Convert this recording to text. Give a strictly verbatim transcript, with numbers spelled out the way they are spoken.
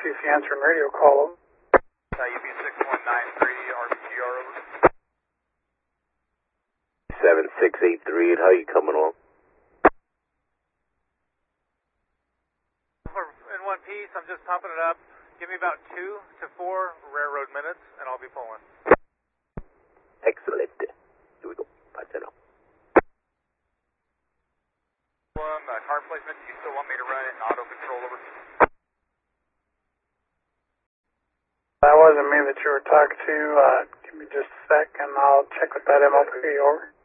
C C answering radio call. Uh, U B six one nine three, R B G R over. seven six eight three, how you coming along? In one piece, I'm just pumping it up. Give me about two to four railroad minutes, and I'll be pulling. Excellent. Here we go. five ten. One, uh, car placement, do you still want me to run it in auto control over? That wasn't me that you were talking to. Uh, give me just a sec and I'll check with that M O P over.